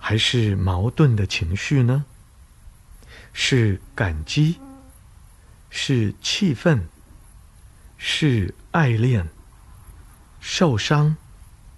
还是矛盾的情绪呢？是感激，是气愤，是爱恋，受伤，